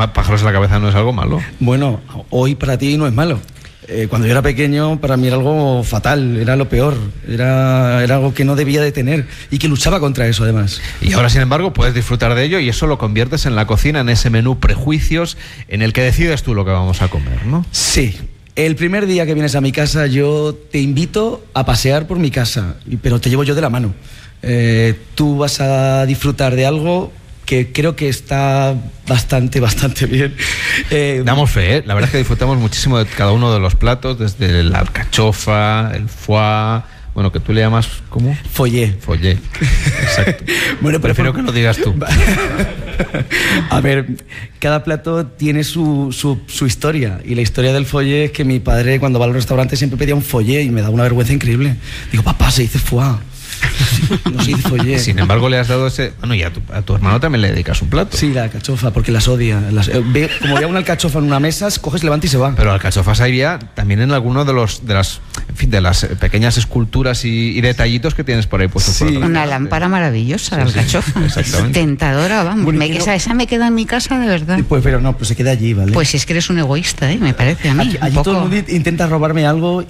pájaros en la cabeza no es algo malo. Bueno, hoy para ti no es malo. Cuando yo era pequeño, para mí era algo fatal, era lo peor, era algo que no debía de tener y que luchaba contra eso, además. Y ahora, sin embargo, puedes disfrutar de ello y eso lo conviertes en la cocina, en ese menú prejuicios en el que decides tú lo que vamos a comer, ¿no? Sí. El primer día que vienes a mi casa, yo te invito a pasear por mi casa, pero te llevo yo de la mano. Tú vas a disfrutar de algo que creo que está bastante bien. Damos fe, ¿eh? La verdad es que disfrutamos muchísimo de cada uno de los platos, desde la alcachofa, el foie, bueno, que tú le llamas, ¿cómo? Follé. Follé, exacto. Bueno, prefiero que lo digas tú. A ver, cada plato tiene su historia, y la historia del follé es que mi padre, cuando va al restaurante, siempre pedía un follé y me da una vergüenza increíble. Digo, papá, se dice foie. No se dice follé. Sin embargo, le has dado ese... Bueno, y a tu hermano también le dedicas un plato. Sí, la alcachofa, porque las odia. Como ve una alcachofa en una mesa, coges, levanta y se va. Pero alcachofas había también en alguno de las pequeñas esculturas y detallitos que tienes por ahí puestos. Sí. Una lámpara maravillosa, la alcachofa. Exactamente. Tentadora, vamos. Bueno, Esa me queda en mi casa, de verdad. Pues, pero no, pues se queda allí, ¿vale? Pues es que eres un egoísta, me parece a mí. Allí todo el mundo intenta robarme algo